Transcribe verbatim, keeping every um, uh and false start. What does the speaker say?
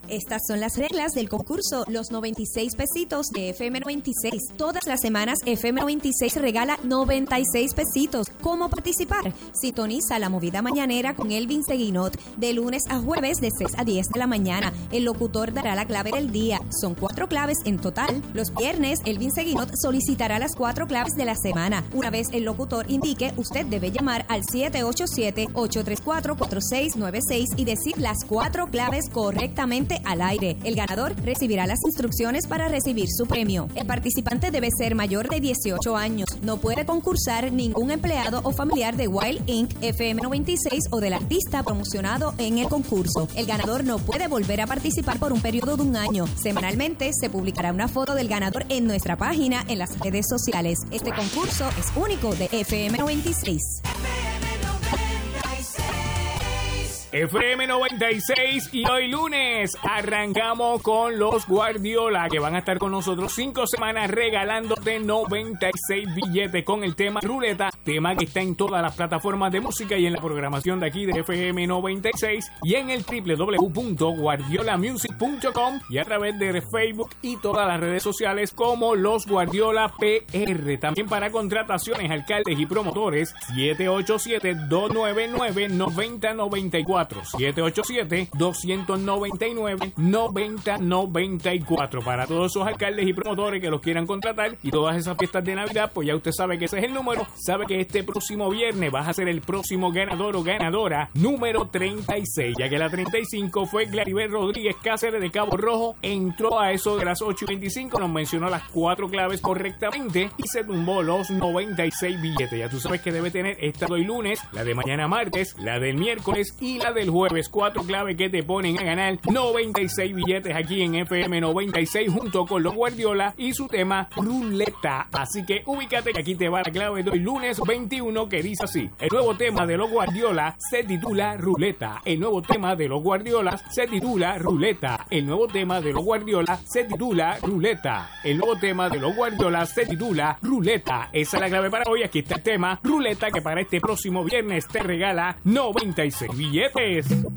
Estas son las reglas del concurso Los noventa y seis pesitos de F M noventa y seis. Todas las semanas F M noventa y seis regala noventa y seis pesitos. ¿Cómo participar? Sintoniza la movida mañanera con Elvin Seguinot de lunes a jueves de seis a diez de la mañana. El locutor dará la clave del día. Son cuatro claves en total. Los viernes Elvin Seguinot solicitará las cuatro claves de la semana. Una vez el locutor indique, usted debe llamar al siete ocho siete, ocho tres cuatro, cuatro seis nueve seis y decir las cuatro claves correctamente al aire. El ganador recibirá las instrucciones para recibir su premio. El participante debe ser mayor de dieciocho años. No puede concursar ningún empleado o familiar de Wild incorporated, F M noventa y seis o del artista promocionado en el concurso. El ganador no puede volver a participar por un periodo de un año. Semanalmente se publicará una foto del ganador en nuestra página en las redes sociales. Este concurso es único de F M noventa y seis. F M noventa y seis y hoy lunes arrancamos con los Guardiola que van a estar con nosotros cinco semanas regalándote noventa y seis billetes con el tema Ruleta, tema que está en todas las plataformas de música y en la programación de aquí de F M noventa y seis y en el doble u doble u doble u punto guardiola music punto com y a través de Facebook y todas las redes sociales como Los Guardiola P R. También para contrataciones, alcaldes y promotores siete ocho siete, dos nueve nueve, nueve cero nueve cuatro siete ocho siete, dos nueve nueve, nueve cero nueve cuatro para todos esos alcaldes y promotores que los quieran contratar y todas esas fiestas de Navidad, pues ya usted sabe que ese es el número. Sabe que este próximo viernes vas a ser el próximo ganador o ganadora número treinta y seis, ya que la treinta y cinco fue Claribel Rodríguez Cáceres de Cabo Rojo. Entró a eso de las ocho y veinticinco, nos mencionó las cuatro claves correctamente y se tumbó los noventa y seis billetes. Ya tú sabes que debe tener esta de hoy lunes, la de mañana martes, la del miércoles y la del jueves. Cuatro claves que te ponen a ganar noventa y seis billetes aquí en F M noventa y seis junto con los Guardiola y su tema Ruleta. Así que ubícate que aquí te va la clave de hoy lunes veintiuno que dice así: el nuevo tema de los Guardiola se titula Ruleta. El nuevo tema de los Guardiola se titula Ruleta. El nuevo tema de los Guardiola se titula Ruleta. El nuevo tema de los Guardiola se titula Ruleta. Esa es la clave para hoy. Aquí está el tema Ruleta que para este próximo viernes te regala noventa y seis billetes.